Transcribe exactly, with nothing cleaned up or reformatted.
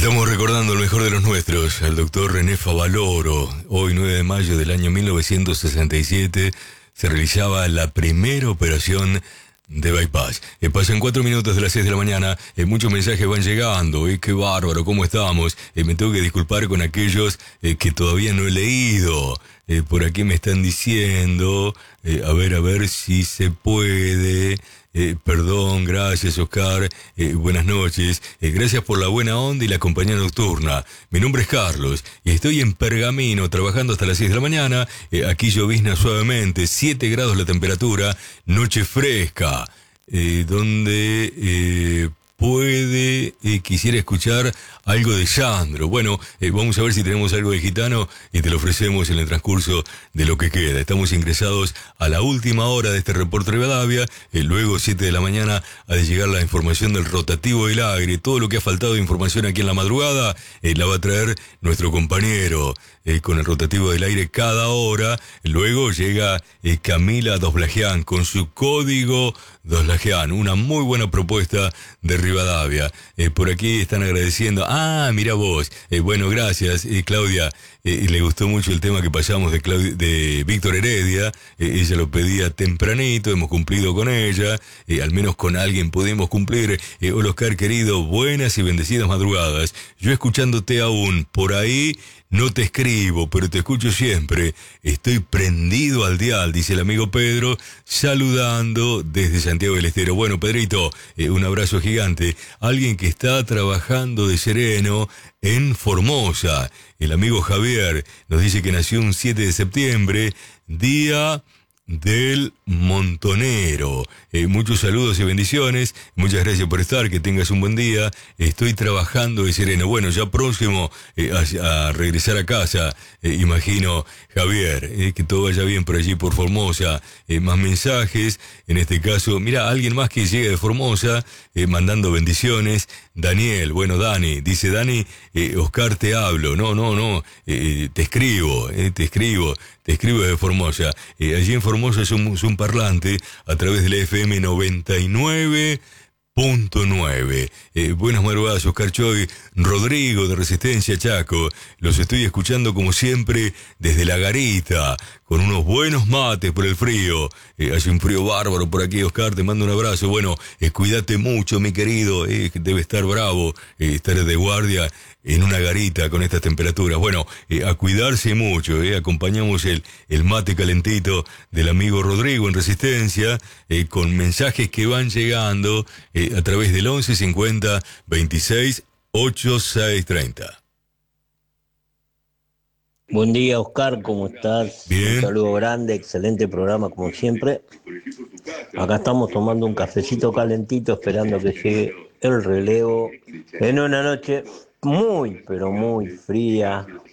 Estamos recordando el mejor de los nuestros, al doctor René Favaloro. Hoy, nueve de mayo del año mil novecientos sesenta y siete, se realizaba la primera operación de bypass. Eh, pasan cuatro minutos de las seis de la mañana, eh, muchos mensajes van llegando. Eh, qué bárbaro, ¿cómo estamos? Eh, me tengo que disculpar con aquellos eh, que todavía no he leído. Eh, por aquí me están diciendo, eh, a ver, a ver si se puede... Eh, perdón, gracias Oscar, eh, buenas noches, eh, gracias por la buena onda y la compañía nocturna. Mi nombre es Carlos y estoy en Pergamino trabajando hasta las seis de la mañana. Eh, aquí llovizna suavemente, siete grados la temperatura, noche fresca, eh, donde eh, puede, eh, quisiera escuchar algo de Sandro. Bueno, eh, vamos a ver si tenemos algo de gitano y te lo ofrecemos en el transcurso de lo que queda. Estamos ingresados a la última hora de este reporte Rivadavia. Eh, luego, siete de la mañana, ha de llegar la información del rotativo del Agri. Todo lo que ha faltado de información aquí en la madrugada eh, la va a traer nuestro compañero eh, con el rotativo del aire cada hora. Luego llega eh, Camila Doslagian con su código Doslagian. Una muy buena propuesta de Rivadavia. Eh, por aquí están agradeciendo. Ah, mira vos. Eh, bueno, gracias, eh, Claudia. Eh, le gustó mucho el tema que pasamos de, Claudia, de Víctor Heredia. Eh, ella lo pedía tempranito, hemos cumplido con ella. Eh, al menos con alguien pudimos cumplir. Eh, hola, Oscar, querido, buenas y bendecidas madrugadas. Yo escuchándote aún por ahí. No te escribo, pero te escucho siempre. Estoy prendido al dial, dice el amigo Pedro, saludando desde Santiago del Estero. Bueno, Pedrito, eh, un abrazo gigante. Alguien que está trabajando de sereno en Formosa. El amigo Javier nos dice que nació un siete de septiembre, día del montonero. Eh, muchos saludos y bendiciones. Muchas gracias por estar, que tengas un buen día. Estoy trabajando de sereno. Bueno, ya próximo eh, a, a regresar a casa, eh, imagino, Javier, eh, que todo vaya bien por allí por Formosa. Eh, más mensajes, en este caso, mira, alguien más que llega de Formosa, eh, mandando bendiciones. Daniel, bueno, Dani, dice Dani, eh, Oscar, te hablo. No, no, no, eh, te escribo, eh, te escribo, te escribo desde Formosa. Eh, allí en Formosa es un, es un parlante a través de la F M noventa y nueve punto nueve. Eh, buenas madrugadas, Oscar Choy, Rodrigo de Resistencia Chaco. Los estoy escuchando como siempre desde la garita, con unos buenos mates por el frío. Eh, hace un frío bárbaro por aquí, Oscar, te mando un abrazo. Bueno, eh, cuídate mucho, mi querido, eh, que debe estar bravo, eh, estar de guardia en una garita con estas temperaturas. Bueno, eh, a cuidarse mucho, eh, acompañamos el, el mate calentito del amigo Rodrigo en Resistencia, eh, con mensajes que van llegando eh, a través del once cincuenta veintiséis ochenta y seis treinta. Buen día, Oscar, ¿cómo estás? Bien. Un saludo grande, excelente programa como siempre. Acá estamos tomando un cafecito calentito esperando que llegue el relevo en una noche muy, pero muy fría.